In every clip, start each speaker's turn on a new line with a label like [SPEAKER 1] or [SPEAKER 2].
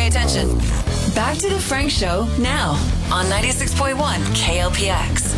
[SPEAKER 1] pay attention. Back to the Frank Show now on 96.1 KLPX.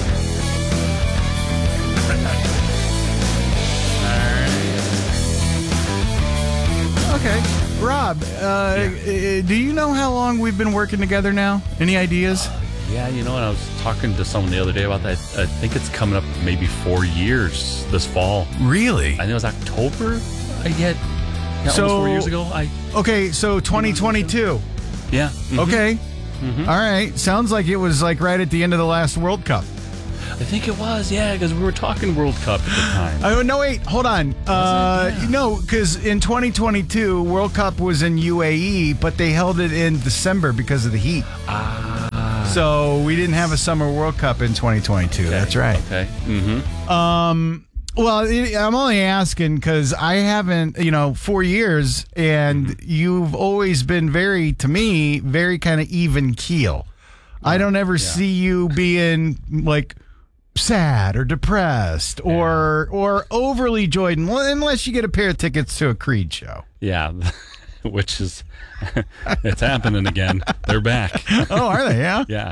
[SPEAKER 2] Okay. Rob, do you know how long we've been working together now? Any ideas?
[SPEAKER 3] Yeah, you know, I was talking to someone the other day about that. I think it's coming up maybe 4 years this fall.
[SPEAKER 2] Really?
[SPEAKER 3] I think it was October. Almost 4 years ago.
[SPEAKER 2] Okay, so 2022.
[SPEAKER 3] Yeah. Mm-hmm.
[SPEAKER 2] Okay.
[SPEAKER 3] Mm-hmm.
[SPEAKER 2] All right. Sounds like it was like right at the end of the last World Cup.
[SPEAKER 3] I think it was, yeah, because we were talking World Cup at the time.
[SPEAKER 2] Oh, no, wait, hold on.
[SPEAKER 3] Yeah.
[SPEAKER 2] No, because in 2022, World Cup was in UAE, but they held it in December because of the heat. So we didn't have a Summer World Cup in 2022.
[SPEAKER 3] Okay.
[SPEAKER 2] That's right.
[SPEAKER 3] Okay. Mm-hmm.
[SPEAKER 2] Well, I'm only asking because I haven't, 4 years, and you've always been very kind of even keel. I don't ever see you being like sad or depressed or overly joyed, unless you get a pair of tickets to a Creed show.
[SPEAKER 3] Yeah, which is, it's happening again. They're back.
[SPEAKER 2] Oh, are they? Yeah?
[SPEAKER 3] Yeah.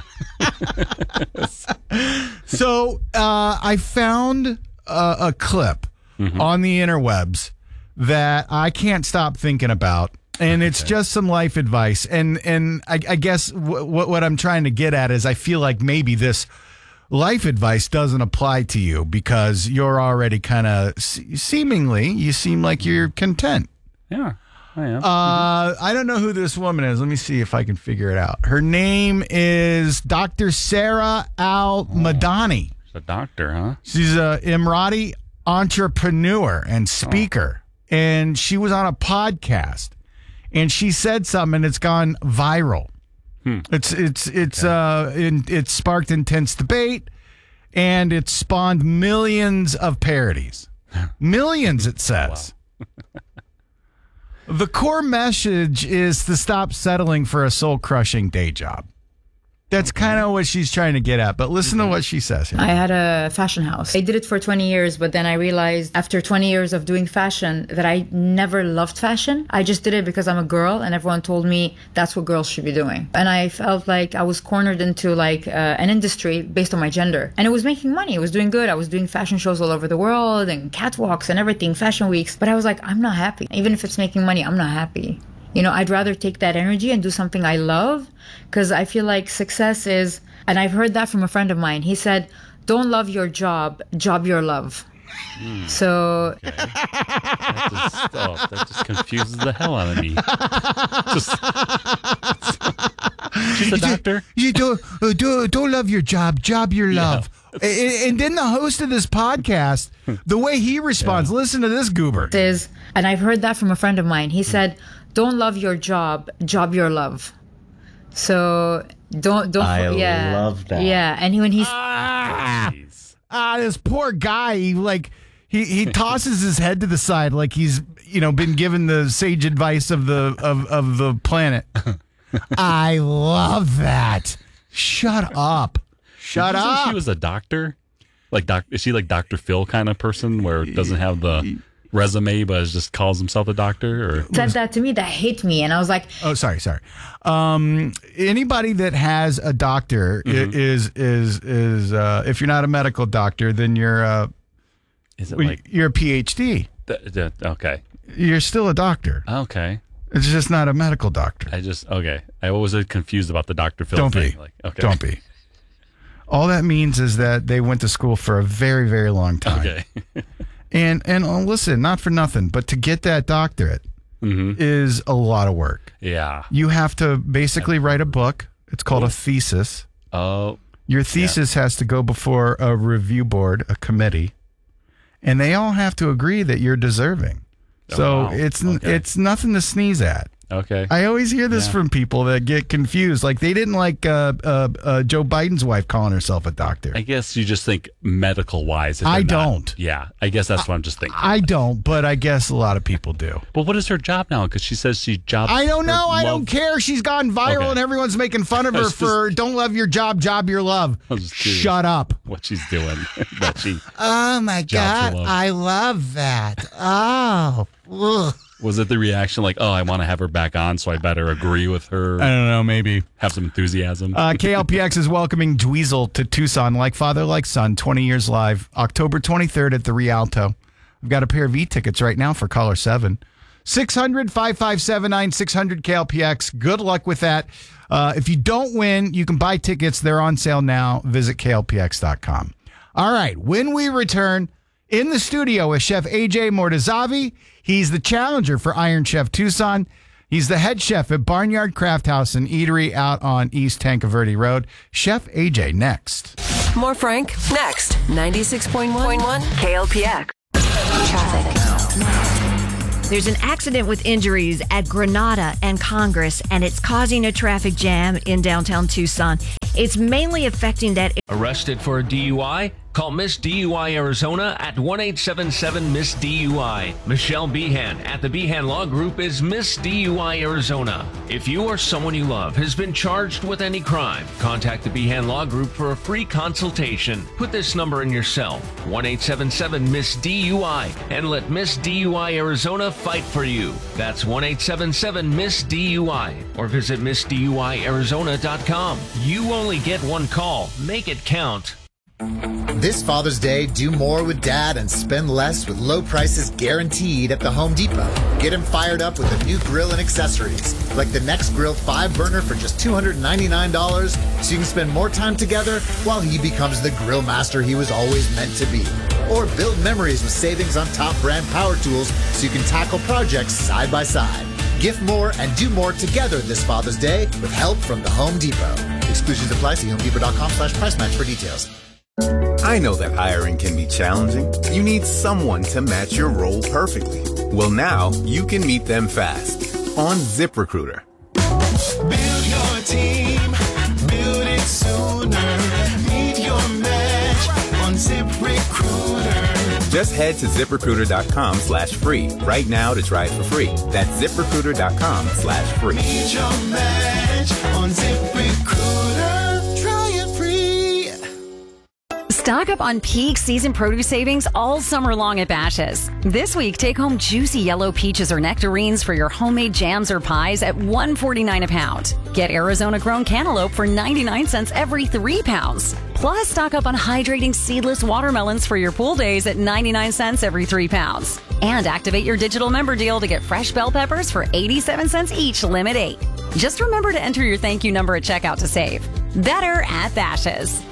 [SPEAKER 2] So I found a clip on the interwebs that I can't stop thinking about. And it's just some life advice. And I guess what I'm trying to get at is I feel like maybe this life advice doesn't apply to you because you're already kind of seemingly, you seem like you're content.
[SPEAKER 3] Yeah, I am.
[SPEAKER 2] I don't know who this woman is. Let me see if I can figure it out. Her name is Dr. Sarah Al-Madani.
[SPEAKER 3] She's a doctor, huh?
[SPEAKER 2] She's a Emirati entrepreneur and speaker. And she was on a podcast. And she said something, and it's gone viral. It sparked intense debate, and it spawned millions of parodies. Millions, it says. The core message is to stop settling for a soul-crushing day job. That's kind of what she's trying to get at. But listen to what she says here.
[SPEAKER 4] I had a fashion house. I did it for 20 years, but then I realized after 20 years of doing fashion that I never loved fashion. I just did it because I'm a girl and everyone told me that's what girls should be doing. And I felt like I was cornered into like an industry based on my gender. And it was making money. It was doing good. I was doing fashion shows all over the world and catwalks and everything, fashion weeks. But I was like, I'm not happy. Even if it's making money, I'm not happy. I'd rather take that energy and do something I love because I feel like success is, and I've heard that from a friend of mine. He said, don't love your job, job your love. So
[SPEAKER 3] okay. That just confuses the hell out of me. She's a doctor.
[SPEAKER 2] You don't love your job, job your love. And then the host of this podcast, the way he responds, listen to this goober.
[SPEAKER 4] And I've heard that from a friend of mine. He said, don't love your job, job your love. So don't.
[SPEAKER 5] I love that.
[SPEAKER 4] Yeah, and when he's
[SPEAKER 2] this poor guy, he tosses his head to the side like he's been given the sage advice of the planet. I love that. Shut up. Shut up.
[SPEAKER 3] She was a doctor. Is she like Dr. Phil kind of person where it doesn't have the resume but just calls himself a doctor? Or
[SPEAKER 4] said that to me, that hit me, and I was like,
[SPEAKER 2] oh, sorry. Anybody that has a doctor is if you're not a medical doctor, then you're you're a PhD.
[SPEAKER 3] Okay,
[SPEAKER 2] you're still a doctor.
[SPEAKER 3] Okay,
[SPEAKER 2] it's just not a medical doctor.
[SPEAKER 3] I was confused about the Dr. Phil
[SPEAKER 2] Don't
[SPEAKER 3] thing.
[SPEAKER 2] Be. Don't be. All that means is that they went to school for a very, very long time.
[SPEAKER 3] Okay.
[SPEAKER 2] And listen, not for nothing, but to get that doctorate is a lot of work.
[SPEAKER 3] Yeah.
[SPEAKER 2] You have to basically write a book. It's called a thesis.
[SPEAKER 3] Oh.
[SPEAKER 2] Your thesis has to go before a review board, a committee, and they all have to agree that you're deserving. So it's nothing to sneeze at.
[SPEAKER 3] Okay.
[SPEAKER 2] I always hear this from people that get confused. Like they didn't like Joe Biden's wife calling herself a doctor.
[SPEAKER 3] I guess you just think medical wise.
[SPEAKER 2] I don't.
[SPEAKER 3] Yeah. I guess that's what I'm just thinking.
[SPEAKER 2] I don't, but I guess a lot of people do.
[SPEAKER 3] But what is her job now? Because she says she jobs.
[SPEAKER 2] I don't know. I don't care. She's gone viral and everyone's making fun of her for don't love your job, job your love. Shut up.
[SPEAKER 3] What she's doing. That she.
[SPEAKER 2] Oh my God. I love that. Oh. Ugh.
[SPEAKER 3] Was it the reaction like, oh, I want to have her back on, so I better agree with her?
[SPEAKER 2] I don't know, maybe.
[SPEAKER 3] Have some enthusiasm.
[SPEAKER 2] KLPX is welcoming Dweezil to Tucson, like father, like son, 20 years live, October 23rd at the Rialto. I've got a pair of E-tickets right now for caller 7. 600-5579, 600 KLPX. Good luck with that. If you don't win, you can buy tickets. They're on sale now. Visit KLPX.com. All right, when we return, in the studio with Chef AJ Mortazavi. He's the challenger for Iron Chef Tucson. He's the head chef at Barnyard Craft House and Eatery out on East Tanqueverde Road. Chef AJ next.
[SPEAKER 1] More Frank next. 96.1 KLPX. Traffic.
[SPEAKER 5] There's an accident with injuries at Granada and Congress, and it's causing a traffic jam in downtown Tucson. It's mainly affecting that.
[SPEAKER 6] Arrested for a DUI? Call Miss DUI Arizona at 1-877-MISS-DUI. Michelle Behan at the Behan Law Group is Miss DUI Arizona. If you or someone you love has been charged with any crime, contact the Behan Law Group for a free consultation. Put this number in your cell, 1-877-MISS-DUI, and let Miss DUI Arizona fight for you. That's 1-877-MISS-DUI, or visit MissDUIArizona.com. You only get one call. Make it count.
[SPEAKER 7] This Father's Day, do more with Dad and spend less with low prices guaranteed at the Home Depot. Get him fired up with a new grill and accessories, like the Next Grill 5-burner for just $299, so you can spend more time together while he becomes the grill master he was always meant to be. Or build memories with savings on top brand power tools so you can tackle projects side by side. Gift more and do more together this Father's Day with help from the Home Depot. Exclusions apply. See HomeDepot.com/price match for details.
[SPEAKER 8] I know that hiring can be challenging. You need someone to match your role perfectly. Well, now you can meet them fast on ZipRecruiter.
[SPEAKER 9] Build your team, build it sooner. Meet your match on ZipRecruiter.
[SPEAKER 8] Just head to ZipRecruiter.com/free right now to try it for free. That's ZipRecruiter.com/free.
[SPEAKER 9] Meet your match on ZipRecruiter. Try it free.
[SPEAKER 10] Stock up on peak season produce savings all summer long at Bashas'. This week, take home juicy yellow peaches or nectarines for your homemade jams or pies at $1.49 a pound. Get Arizona-grown cantaloupe for 99 cents every 3 pounds. Plus, stock up on hydrating seedless watermelons for your pool days at 99 cents every 3 pounds. And activate your digital member deal to get fresh bell peppers for 87 cents each, limit 8. Just remember to enter your thank you number at checkout to save. Better at Bashas'.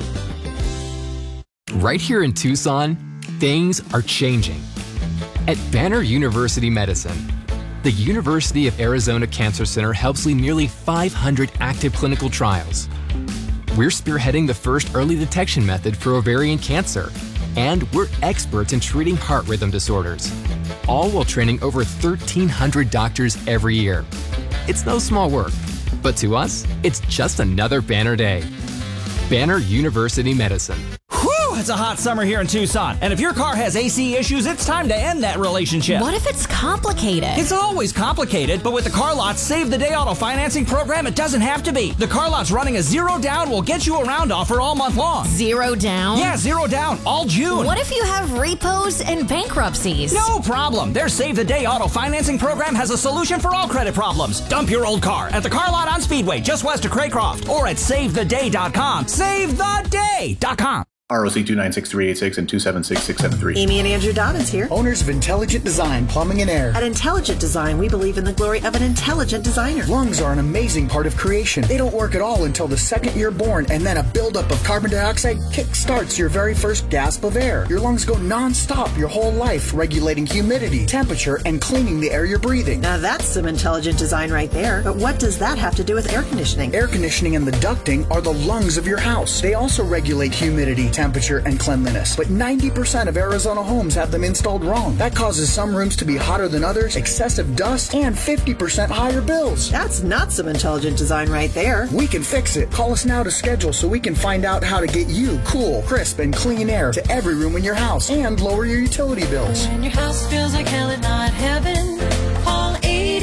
[SPEAKER 11] Right here in Tucson, things are changing. At Banner University Medicine, the University of Arizona Cancer Center helps lead nearly 500 active clinical trials. We're spearheading the first early detection method for ovarian cancer, and we're experts in treating heart rhythm disorders, all while training over 1,300 doctors every year. It's no small work, but to us, it's just another Banner day. Banner University Medicine.
[SPEAKER 12] It's a hot summer here in Tucson, and if your car has AC issues, it's time to end that relationship.
[SPEAKER 13] What if it's complicated?
[SPEAKER 12] It's always complicated, but with the Car Lot's Save the Day auto financing program, it doesn't have to be. The Car Lot's running a 0 down will get you around offer all month long.
[SPEAKER 13] 0 down?
[SPEAKER 12] Yeah, 0 down, all June.
[SPEAKER 13] What if you have repos and bankruptcies?
[SPEAKER 12] No problem. Their Save the Day auto financing program has a solution for all credit problems. Dump your old car at the Car Lot on Speedway, just west of Craycroft, or at SaveTheDay.com. SaveTheDay.com.
[SPEAKER 14] ROC 296-386 and 276-673.
[SPEAKER 15] Amy and Andrew Dobbins here.
[SPEAKER 16] Owners of Intelligent Design Plumbing and Air.
[SPEAKER 15] At Intelligent Design, we believe in the glory of an intelligent designer.
[SPEAKER 16] Lungs are an amazing part of creation. They don't work at all until the second you're born, and then a buildup of carbon dioxide kick-starts your very first gasp of air. Your lungs go non-stop your whole life, regulating humidity, temperature, and cleaning the air you're breathing.
[SPEAKER 15] Now that's some intelligent design right there. But what does that have to do with air conditioning?
[SPEAKER 16] Air conditioning and the ducting are the lungs of your house. They also regulate humidity, temperature, and cleanliness. But 90% of Arizona homes have them installed wrong. That causes some rooms to be hotter than others, excessive dust, and 50% higher bills.
[SPEAKER 15] That's not some intelligent design right there.
[SPEAKER 16] We can fix it. Call us now to schedule so we can find out how to get you cool, crisp, and clean air to every room in your house and lower your utility bills.
[SPEAKER 17] When your house feels like hell and not heaven, call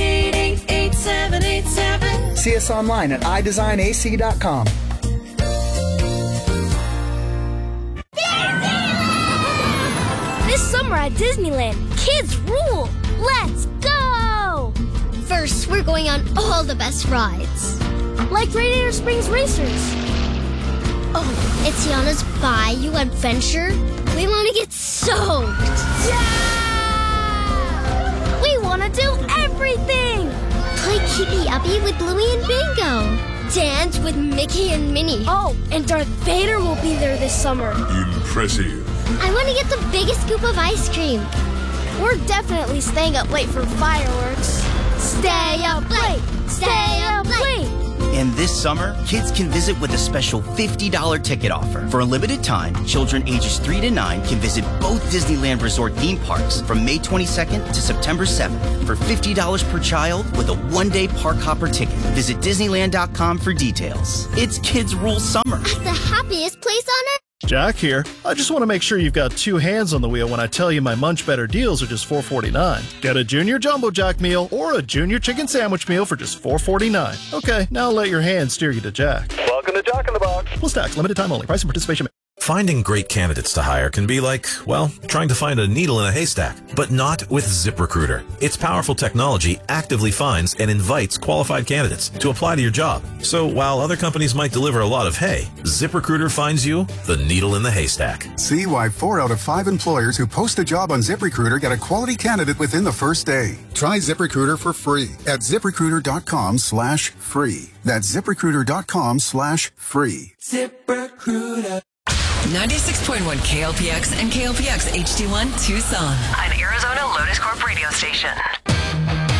[SPEAKER 17] 888-8787.
[SPEAKER 16] See us online at iDesignAC.com.
[SPEAKER 18] This summer at Disneyland, kids rule! Let's go! First, we're going on all the best rides. Like Radiator Springs Racers. Oh, it's Tiana's Bayou Adventure. We want to get soaked. Yeah! We want to do everything. Play Keepy Uppy with Bluey and Bingo. Dance with Mickey and Minnie. Oh, and Darth Vader will be there this summer.
[SPEAKER 19] Impressive.
[SPEAKER 18] I want to get the biggest scoop of ice cream. We're definitely staying up late for fireworks. Stay up late! Stay up late!
[SPEAKER 20] And this summer, kids can visit with a special $50 ticket offer. For a limited time, children ages 3 to 9 can visit both Disneyland Resort theme parks from May 22nd to September 7th for $50 per child with a one-day park hopper ticket. Visit Disneyland.com for details. It's Kids Rule Summer.
[SPEAKER 18] At the happiest place on earth.
[SPEAKER 21] Jack here. I just want to make sure you've got two hands on the wheel when I tell you my Munch Better deals are just $4.49. Get a Junior Jumbo Jack meal or a Junior Chicken Sandwich meal for just $4.49. Okay, now let your hands steer you to Jack. Welcome to Jack in the Box. Plus tax, limited time only. Price and participation.
[SPEAKER 22] Finding great candidates to hire can be like, well, trying to find a needle in a haystack, but not with ZipRecruiter. Its powerful technology actively finds and invites qualified candidates to apply to your job. So while other companies might deliver a lot of hay, ZipRecruiter finds you the needle in the haystack.
[SPEAKER 23] See why 4 out of 5 employers who post a job on ZipRecruiter get a quality candidate within the first day. Try ZipRecruiter for free at ZipRecruiter.com/free. That's ZipRecruiter.com/free.
[SPEAKER 1] ZipRecruiter. 96.1 KLPX and KLPX HD1 Tucson.
[SPEAKER 24] An Arizona Lotus Corp radio station.